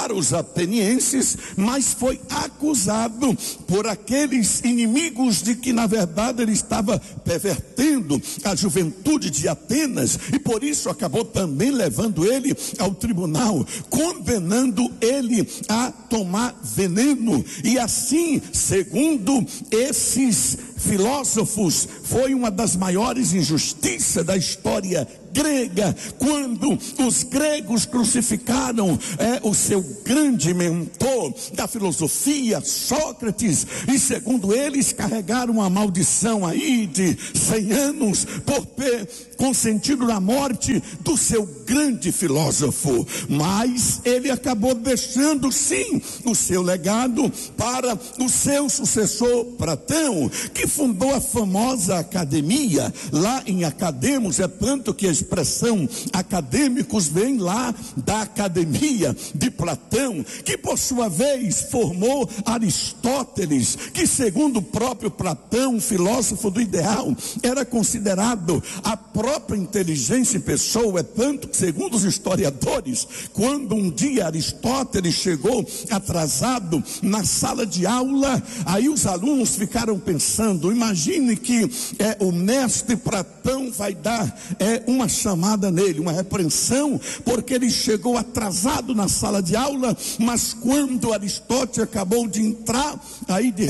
para os atenienses, mas foi acusado por aqueles inimigos de que na verdade ele estava pervertendo a juventude de Atenas, e por isso acabou também levando ele ao tribunal, condenando ele a tomar veneno. E assim, segundo esses filósofos, foi uma das maiores injustiças da história grega, quando os gregos crucificaram o seu grande mentor da filosofia, Sócrates, e segundo eles carregaram uma maldição aí de 100 anos por ter consentido na morte do seu grande filósofo. Mas ele acabou deixando sim o seu legado para o seu sucessor Platão, que fundou a famosa academia lá em Academos. É tanto que a expressão acadêmicos vem lá da academia de Platão, que por sua vez formou Aristóteles, que segundo o próprio Platão, filósofo do ideal, era considerado a própria inteligência em pessoa. É tanto que, segundo os historiadores, quando um dia Aristóteles chegou atrasado na sala de aula, aí os alunos ficaram pensando, imagine que o mestre Platão vai dar uma chamada nele, uma repreensão, porque ele chegou atrasado na sala de aula. Mas quando Aristóteles acabou de entrar, aí de